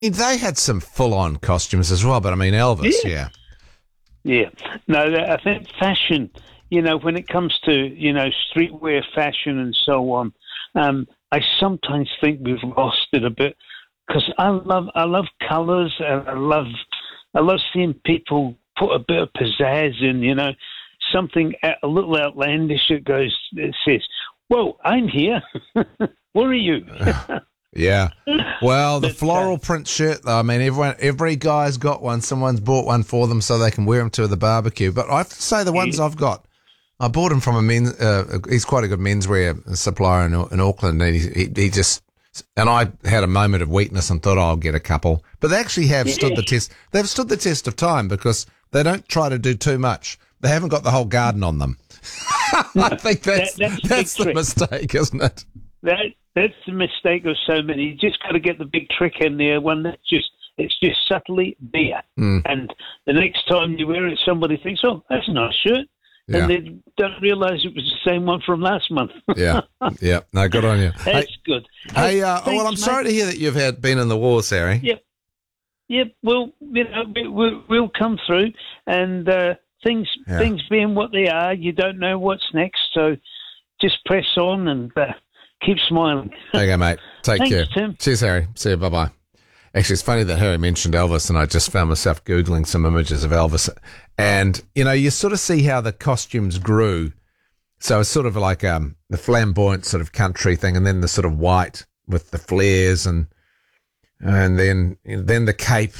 They had some full-on costumes as well, but I mean, Elvis, yeah. Yeah. No, I think fashion, when it comes to, streetwear fashion and so on, I sometimes think we've lost it a bit because I love colours and I love seeing people put a bit of pizzazz in, something a little outlandish that says, "Whoa, I'm here. What are you?" Yeah. Well, the floral print shirt, though, I mean, every guy's got one. Someone's bought one for them so they can wear them to the barbecue. But I have to say the ones I've got, I bought them from a men's, he's quite a good menswear supplier in Auckland. And he just, and I had a moment of weakness and thought, I'll get a couple. But they actually have stood the test. They've stood the test of time because they don't try to do too much. They haven't got the whole garden on them. I think that's the mistake, isn't it? That's the mistake of so many. You just got to get the big trick in there, one that's it's just subtly there. And the next time you wear it, somebody thinks, "Oh, that's a nice shirt." Yeah. And they don't realise it was the same one from last month. Yeah. No, good on you. That's good. Hey, well, I'm sorry to hear that you've been in the wars, Harry. Yep. Well, we'll come through, and things being what they are, you don't know what's next. So just press on and keep smiling. Okay, mate. Take care. Tim. Cheers, Harry. See you. Bye-bye. Actually, it's funny that Harry mentioned Elvis, and I just found myself Googling some images of Elvis. And, you sort of see how the costumes grew. So it's sort of like the flamboyant sort of country thing, and then the sort of white with the flares, and then the cape.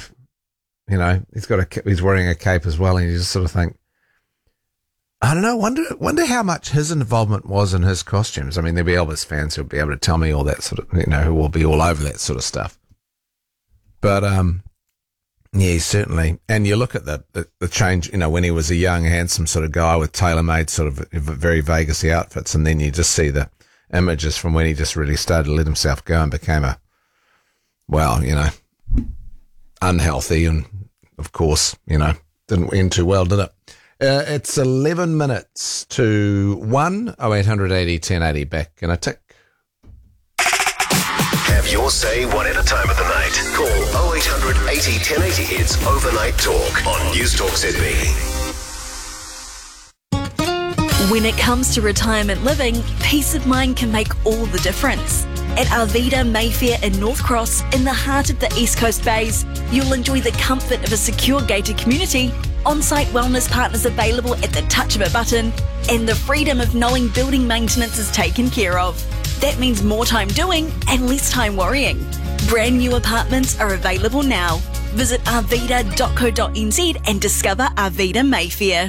He's wearing a cape as well, and you just sort of think, I don't know. Wonder how much his involvement was in his costumes. I mean, there'll be Elvis fans who'll be able to tell me all that sort of, who will be all over that sort of stuff. But yeah, certainly. And you look at the change. When he was a young, handsome sort of guy with tailor-made sort of very Vegas-y outfits, and then you just see the images from when he just really started to let himself go and became unhealthy, and of course, didn't end too well, did it? It's 11 minutes to 1. 0880 1080 back in a tick. Have your say one at a time of the night. Call 0800 80 1080. It's Overnight Talk on News Talk ZB. When it comes to retirement living, peace of mind can make all the difference. At Arvida Mayfair in North Cross, in the heart of the East Coast Bays, you'll enjoy the comfort of a secure gated community, on-site wellness partners available at the touch of a button, and the freedom of knowing building maintenance is taken care of. That means more time doing and less time worrying. Brand new apartments are available now. Visit arvida.co.nz and discover Arvida Mayfair.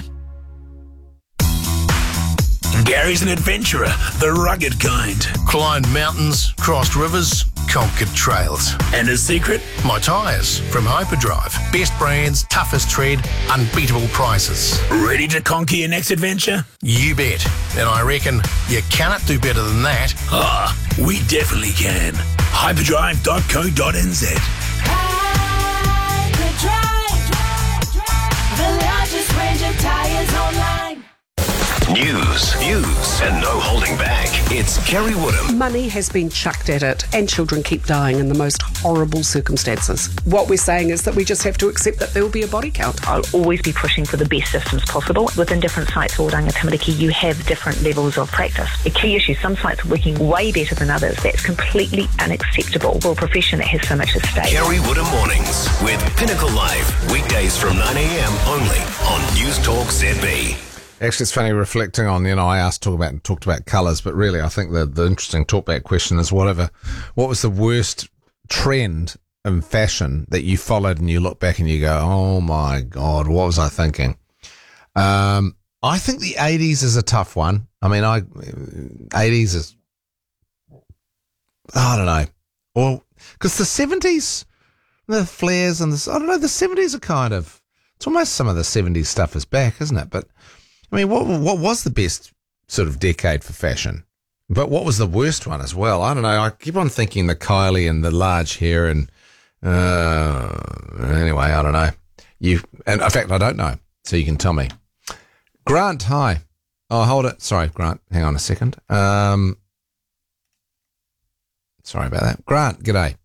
Gary's an adventurer, the rugged kind. Climbed mountains, crossed rivers, conquered trails. And his secret? My tyres from Hyperdrive. Best brands, toughest tread, unbeatable prices. Ready to conquer your next adventure? You bet. And I reckon you cannot do better than that. We definitely can. Hyperdrive.co.nz. Hyperdrive, the largest range of tyres online. News, views, and no holding back. It's Kerry Woodham. Money has been chucked at it, and children keep dying in the most horrible circumstances. What we're saying is that we just have to accept that there will be a body count. I'll always be pushing for the best systems possible. Within different sites for Oranga Tamariki, you have different levels of practice. A key issue, some sites are working way better than others. That's completely unacceptable for a profession that has so much at stake. Kerry Woodham Mornings with Pinnacle Live. Weekdays from 9 a.m. only on News Talk ZB. Actually, it's funny reflecting on, I talked about colours, but really I think the interesting talkback question is what was the worst trend in fashion that you followed and you look back and you go, oh my God, what was I thinking? I think the 80s is a tough one. I mean, 80s is, I don't know. Or, because the 70s, the flares and the 70s are kind of, it's almost some of the 70s stuff is back, isn't it? But, I mean, what was the best sort of decade for fashion? But what was the worst one as well? I don't know. I keep on thinking the Kylie and the large hair and anyway, I don't know. And in fact, I don't know. So you can tell me. Grant, hi. Oh, hold it. Sorry, Grant. Hang on a second. Sorry about that. Grant, g'day.